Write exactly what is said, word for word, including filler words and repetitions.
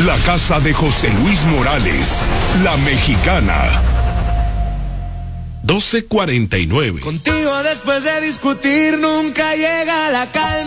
La casa de José Luis Morales, La Mexicana. doce cuarenta y nueve. Contigo después de discutir nunca llega la calma.